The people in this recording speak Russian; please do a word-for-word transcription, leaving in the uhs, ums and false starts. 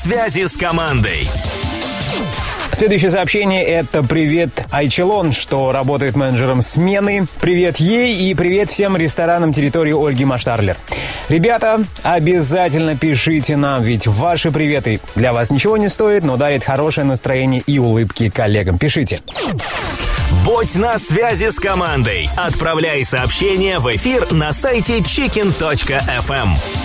Связи с командой. Следующее сообщение — это привет Айчелон, что работает менеджером смены. Привет ей и привет всем ресторанам территории Ольги Маштарлер. Ребята, обязательно пишите нам, ведь ваши приветы для вас ничего не стоят, но дарят хорошее настроение и улыбки коллегам. Пишите. Будь на связи с командой. Отправляй сообщения в эфир на сайте чикен точка эф эм.